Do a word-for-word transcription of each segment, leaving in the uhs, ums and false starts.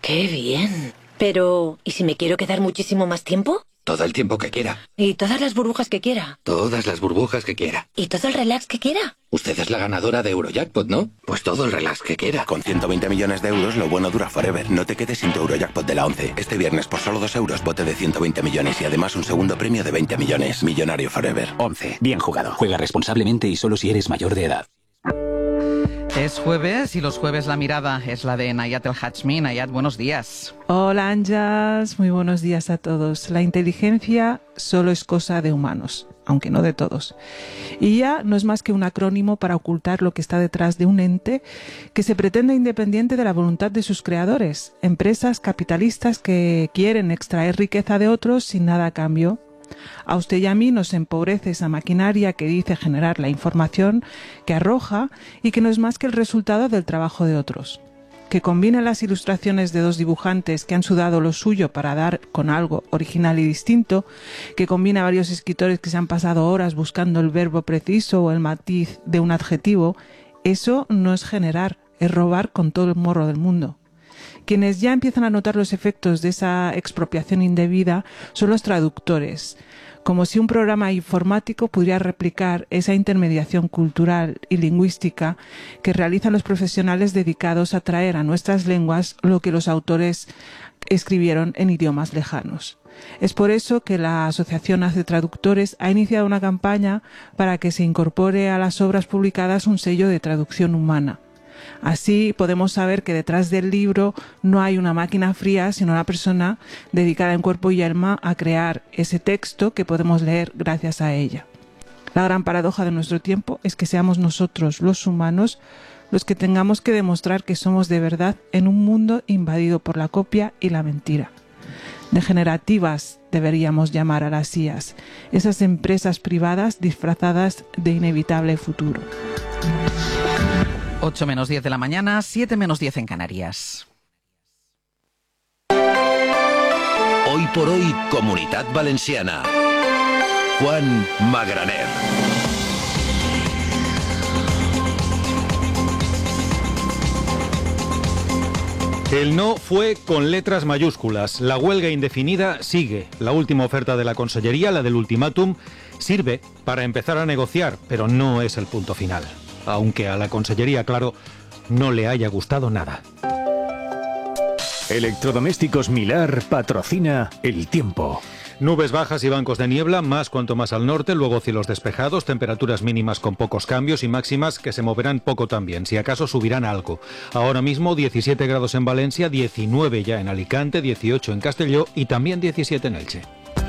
¡Qué bien! Pero, ¿y si me quiero quedar muchísimo más tiempo? Todo el tiempo que quiera. ¿Y todas las burbujas que quiera? Todas las burbujas que quiera. ¿Y todo el relax que quiera? Usted es la ganadora de Eurojackpot, ¿no? Pues todo el relax que quiera. Con ciento veinte millones de euros, lo bueno dura forever. No te quedes sin tu Eurojackpot de la once. Este viernes, por solo dos euros, bote de ciento veinte millones y además un segundo premio de veinte millones. Millonario forever. once. Bien jugado. Juega responsablemente y solo si eres mayor de edad. Es jueves y los jueves la mirada es la de Nayat El Hachmi. Nayat, buenos días. Hola, Ángeles, muy buenos días a todos. La inteligencia solo es cosa de humanos, aunque no de todos. Y ya no es más que un acrónimo para ocultar lo que está detrás de un ente que se pretende independiente de la voluntad de sus creadores, empresas capitalistas que quieren extraer riqueza de otros sin nada a cambio. A usted y a mí nos empobrece esa maquinaria que dice generar la información que arroja y que no es más que el resultado del trabajo de otros. Que combina las ilustraciones de dos dibujantes que han sudado lo suyo para dar con algo original y distinto, que combina varios escritores que se han pasado horas buscando el verbo preciso o el matiz de un adjetivo, eso no es generar, es robar con todo el morro del mundo. Quienes ya empiezan a notar los efectos de esa expropiación indebida son los traductores, como si un programa informático pudiera replicar esa intermediación cultural y lingüística que realizan los profesionales dedicados a traer a nuestras lenguas lo que los autores escribieron en idiomas lejanos. Es por eso que la Asociación Hace Traductores ha iniciado una campaña para que se incorpore a las obras publicadas un sello de traducción humana. Así podemos saber que detrás del libro no hay una máquina fría, sino una persona dedicada en cuerpo y alma a crear ese texto que podemos leer gracias a ella. La gran paradoja de nuestro tiempo es que seamos nosotros, los humanos, los que tengamos que demostrar que somos de verdad en un mundo invadido por la copia y la mentira. Degenerativas deberíamos llamar a las I As, esas empresas privadas disfrazadas de inevitable futuro. ocho menos diez de la mañana, siete menos diez en Canarias. Hoy por hoy, Comunitat Valenciana. Juan Magraner. El no fue con letras mayúsculas. La huelga indefinida sigue. La última oferta de la Consellería, la del ultimátum, sirve para empezar a negociar, pero no es el punto final. Aunque a la Consellería, claro, no le haya gustado nada. Electrodomésticos Milar patrocina El Tiempo. Nubes bajas y bancos de niebla, más cuanto más al norte, luego cielos despejados, temperaturas mínimas con pocos cambios y máximas que se moverán poco también, si acaso subirán algo. Ahora mismo diecisiete grados en Valencia, diecinueve ya en Alicante, dieciocho en Castelló y también diecisiete en Elche.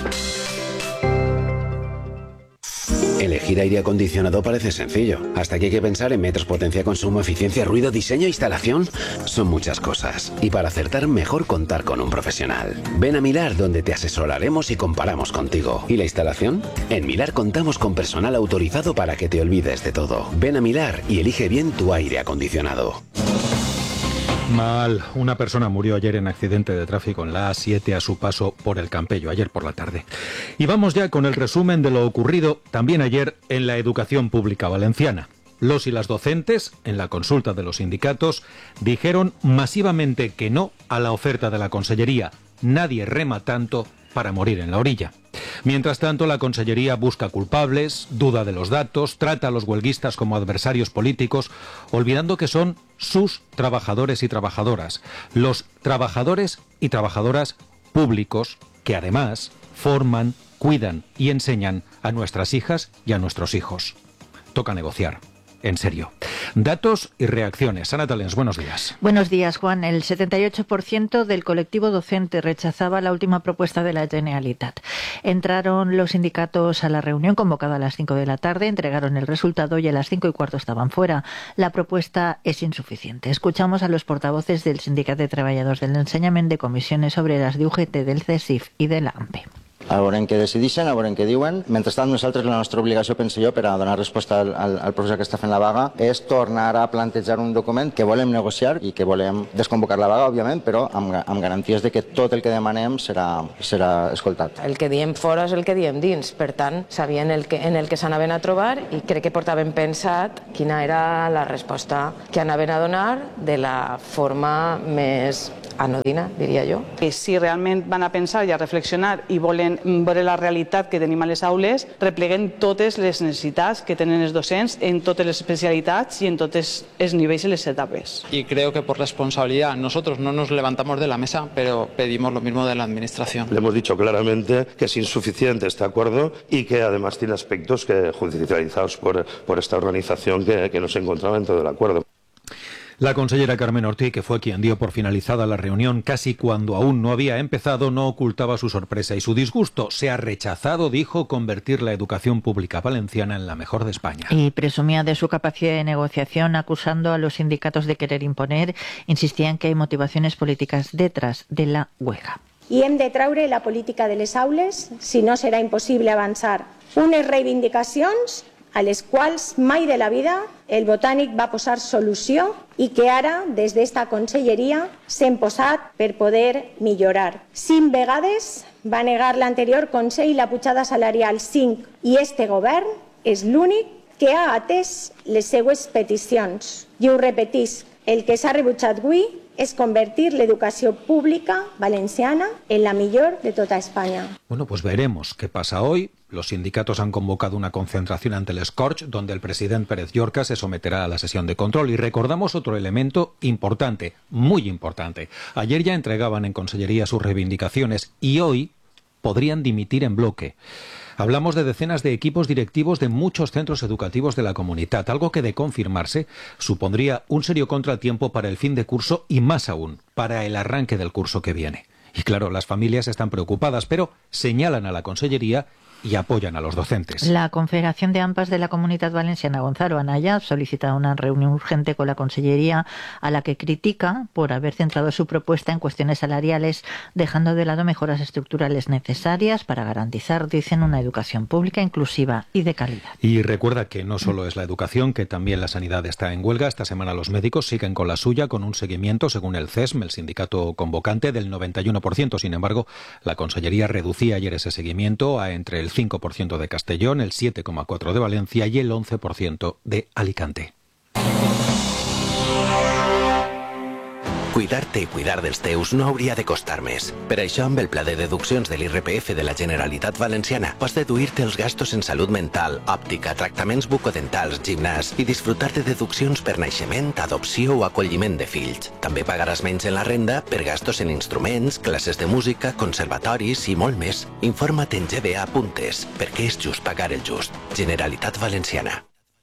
Elegir aire acondicionado parece sencillo, hasta que hay que pensar en metros, potencia, consumo, eficiencia, ruido, diseño, instalación. Son muchas cosas. Y para acertar, mejor contar con un profesional. Ven a Milar, donde te asesoraremos y comparamos contigo. ¿Y la instalación? En Milar contamos con personal autorizado para que te olvides de todo. Ven a Milar y elige bien tu aire acondicionado. Mal. Una persona murió ayer en accidente de tráfico en la A siete a su paso por el Campello, ayer por la tarde. Y vamos ya con el resumen de lo ocurrido también ayer en la educación pública valenciana. Los y las docentes, en la consulta de los sindicatos, dijeron masivamente que no a la oferta de la Consellería. Nadie rema tanto para morir en la orilla. Mientras tanto, la Consellería busca culpables, duda de los datos, trata a los huelguistas como adversarios políticos, olvidando que son sus trabajadores y trabajadoras, los trabajadores y trabajadoras públicos que además forman, cuidan y enseñan a nuestras hijas y a nuestros hijos. Toca negociar. En serio. Datos y reacciones. Ana Talens, buenos días. Buenos días, Juan. El setenta y ocho por ciento del colectivo docente rechazaba la última propuesta de la Generalitat. Entraron los sindicatos a la reunión convocada a las cinco de la tarde, entregaron el resultado y a las cinco y cuarto estaban fuera. La propuesta es insuficiente. Escuchamos a los portavoces del Sindicat de Treballadors del Ensenyament, de Comissiones Obreras, de U G T, del CESIF i de l'A M P. A veurem què decideixen, a veurem què diuen. Mentrestant, nosaltres, la nostra obligació, penso jo, per a donar resposta al, al, al professor que està fent la vaga, és tornar a plantejar un document que volem negociar i que volem desconvocar la vaga, òbviament, però amb, amb garanties de que tot el que demanem serà, serà escoltat. El que diem fora és el que diem dins, per tant, sabien el que, en el que s'anaven a trobar i crec que portaven pensat quina era la resposta que anaven a donar de la forma més anodina, diria jo. Si realment van a pensar i a reflexionar i volen veure la realitat que tenim a les aules, repleguen totes les necessitats que tenen els docents en totes les especialitats i en tots els nivells i les etapes. Y creo que por responsabilidad nosotros no nos levantamos de la mesa, pero pedimos lo mismo de la Administración. Le hemos dicho claramente que es insuficiente este acuerdo y que además tiene aspectos que judicializados por, por esta organización que, que no se encontraba dentro del acuerdo. La consellera Carmen Ortiz, que fue quien dio por finalizada la reunión casi cuando aún no había empezado, no ocultaba su sorpresa y su disgusto. Se ha rechazado, dijo, convertir la educación pública valenciana en la mejor de España. Y presumía de su capacidad de negociación, acusando a los sindicatos de querer imponer. Insistía en que hay motivaciones políticas detrás de la huelga. I hem de treure la política de les aules, si no serà impossible avançar. Unes reivindicacions a les quals mai de la vida el Botànic va posar solució i que ara, des d'esta conselleria, s'hem posat per poder millorar. Cinc vegades va negar l'anterior Consell la pujada salarial cinc i este govern és l'únic que ha atès les seues peticions. I ho repetisc, el que s'ha rebutjat avui es convertir la educación pública valenciana en la mejor de toda España. Bueno, pues veremos qué pasa hoy. Los sindicatos han convocado una concentración ante el Scorch, donde el presidente Pérez Llorca se someterá a la sesión de control. Y recordamos otro elemento importante, muy importante. Ayer ya entregaban en Consellería sus reivindicaciones y hoy podrían dimitir en bloque. Hablamos de decenas de equipos directivos de muchos centros educativos de la comunidad, algo que de confirmarse supondría un serio contratiempo para el fin de curso y más aún para el arranque del curso que viene. Y claro, las familias están preocupadas, pero señalan a la Consellería y apoyan a los docentes. La Confederación de AMPAs de la Comunidad Valenciana, Gonzalo Anaya, solicita una reunión urgente con la Consellería, a la que critica por haber centrado su propuesta en cuestiones salariales, dejando de lado mejoras estructurales necesarias para garantizar, dicen, una educación pública inclusiva y de calidad. Y recuerda que no solo es la educación, que también la sanidad está en huelga. Esta semana los médicos siguen con la suya, con un seguimiento, según el C E S M, el sindicato convocante, del noventa y uno por ciento. Sin embargo, la Consellería reducía ayer ese seguimiento a entre el cinco por ciento de Castellón, el siete coma cuatro por ciento de Valencia y el once por ciento de Alicante. Cuidar-te i cuidar dels teus no hauria de costar més. Per això, amb el pla de deduccions de l'I R P F de la Generalitat Valenciana, pots deduir-te els gastos en salut mental, òptica, tractaments bucodentals, gimnàs i disfrutar de deduccions per naixement, adopció o acolliment de fills. També pagaràs menys en la renda per gastos en instruments, classes de música, conservatoris i molt més. Informa't en g b a punt es, perquè és just pagar el just. Generalitat Valenciana.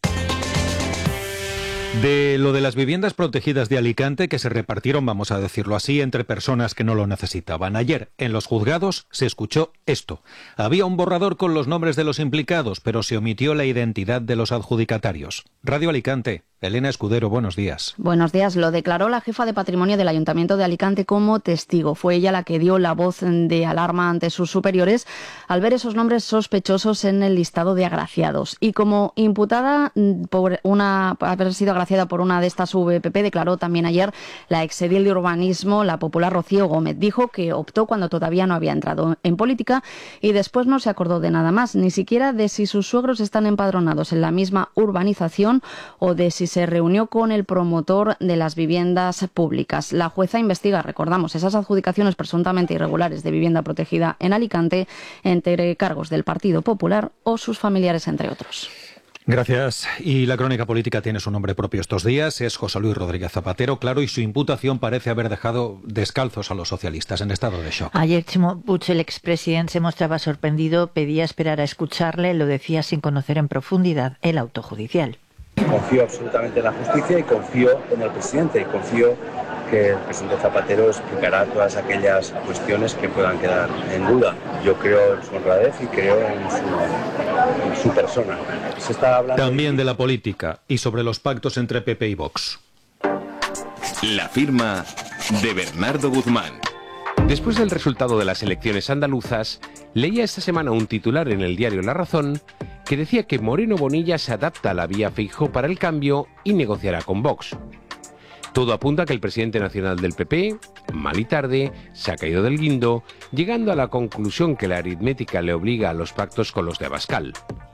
De lo de las viviendas protegidas de Alicante, que se repartieron, vamos a decirlo así, entre personas que no lo necesitaban. Ayer, en los juzgados, se escuchó esto. Había un borrador con los nombres de los implicados, pero se omitió la identidad de los adjudicatarios. Radio Alicante, Elena Escudero, buenos días. Buenos días. Lo declaró la jefa de patrimonio del Ayuntamiento de Alicante como testigo. Fue ella la que dio la voz de alarma ante sus superiores al ver esos nombres sospechosos en el listado de agraciados. Y como imputada por una haber sido agraciada por una de estas V P P, declaró también ayer la exedil de urbanismo, la popular Rocío Gómez. Dijo que optó cuando todavía no había entrado en política y después no se acordó de nada más, ni siquiera de si sus suegros están empadronados en la misma urbanización o de si se reunió con el promotor de las viviendas públicas. La jueza investiga, recordamos, esas adjudicaciones presuntamente irregulares de vivienda protegida en Alicante entre cargos del Partido Popular o sus familiares, entre otros. Gracias. Y la crónica política tiene su nombre propio estos días. Es José Luis Rodríguez Zapatero, claro, y su imputación parece haber dejado descalzos a los socialistas en estado de shock. Ayer Ximo Puig, el expresidente, se mostraba sorprendido, pedía esperar a escucharle, lo decía sin conocer en profundidad el auto judicial. Confío absolutamente en la justicia y confío en el presidente y confío que el presidente Zapatero explicará todas aquellas cuestiones que puedan quedar en duda. Yo creo en su honradez y creo en su, en su persona. Se está hablando también de la política y sobre los pactos entre P P y Vox. La firma de Bernardo Guzmán. Después del resultado de las elecciones andaluzas, leía esta semana un titular en el diario La Razón que decía que Moreno Bonilla se adapta a la vía Feijóo para el cambio y negociará con Vox. Todo apunta a que el presidente nacional del P P, mal y tarde, se ha caído del guindo, llegando a la conclusión que la aritmética le obliga a los pactos con los de Abascal.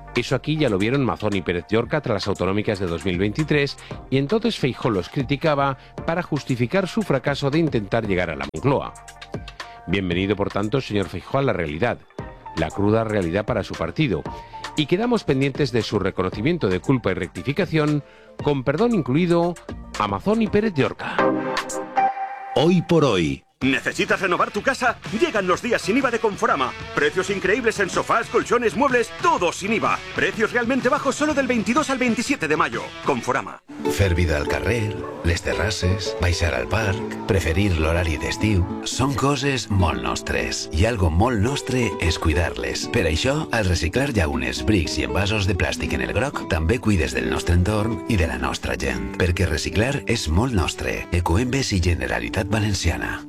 Eso aquí ya lo vieron Mazón y Pérez Llorca tras las autonómicas de dos mil veintitrés, y entonces Feijóo los criticaba para justificar su fracaso de intentar llegar a la Moncloa. Bienvenido, por tanto, señor Feijóo, a la realidad, la cruda realidad para su partido, y quedamos pendientes de su reconocimiento de culpa y rectificación, con perdón incluido, a Mazón y Pérez Llorca. Hoy por hoy. ¿Necesitas renovar tu casa? Llegan los días sin I V A de Conforama. Precios increíbles en sofás, colchones, muebles, todo sin I V A. Precios realmente bajos solo del veintidós al veintisiete de mayo. Conforama. Fer vida al carrer, les terrasses, baixar al parc, preferir l'horari d'estiu, són coses molt nostres. I algo molt nostre és cuidar-les. Per això, al reciclar llaunes, brics i envasos de plàstic en el groc, també cuides del nostre entorn i de la nostra gent. Perquè reciclar és molt nostre. Ecoembes i Generalitat Valenciana.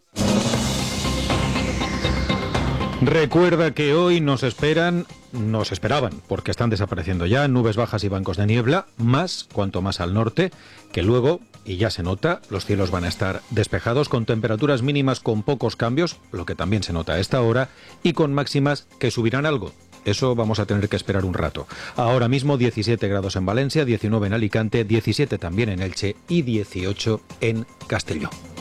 Recuerda que hoy nos esperan, nos esperaban, porque están desapareciendo ya, nubes bajas y bancos de niebla, más, cuanto más al norte, que luego, y ya se nota, los cielos van a estar despejados con temperaturas mínimas con pocos cambios, lo que también se nota a esta hora, y con máximas que subirán algo. Eso vamos a tener que esperar un rato. Ahora mismo diecisiete grados en Valencia, diecinueve en Alicante, diecisiete también en Elche y dieciocho en Castelló.